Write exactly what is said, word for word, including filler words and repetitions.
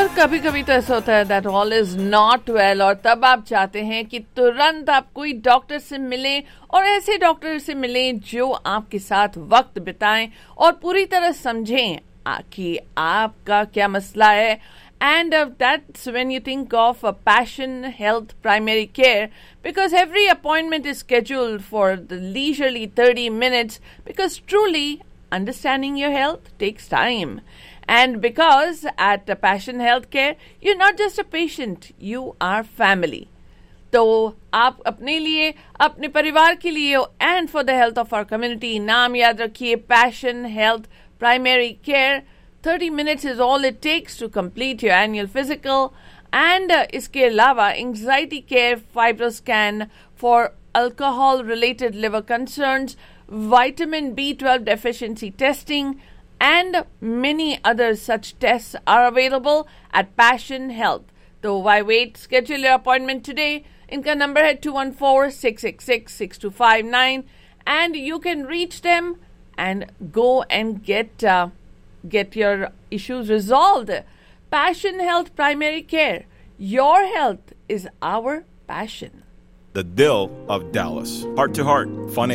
पर कभी कभी तो ऐसा होता है that all is not well और तब आप चाहते हैं कि तुरंत आप कोई डॉक्टर से मिलें और ऐसे डॉक्टर से मिलें जो आपके साथ वक्त बिताएं और पूरी तरह समझें कि आपका क्या मसला है. And uh, that's when you think of uh, Passion Health Primary Care, because every appointment is scheduled for the leisurely thirty minutes, because truly understanding your health takes time. And because at uh, Passion Healthcare, you're not just a patient, you are family. तो आप अपने लिए, अपने परिवार के लिए and for the health of our community, नाम याद रखिए, Passion Health Primary Care. thirty minutes is all it takes to complete your annual physical. And uh, इसके अलावा anxiety care, fibroscan for alcohol related liver concerns, vitamin B twelve deficiency testing, and many other such tests are available at Passion Health. So why wait? Schedule your appointment today. इनका number है two one four, six six six, six two five nine, and you can reach them and go and get uh, get your issues resolved. Passion Health Primary Care. Your health is our passion. The Dill of Dallas. Heart to heart, fun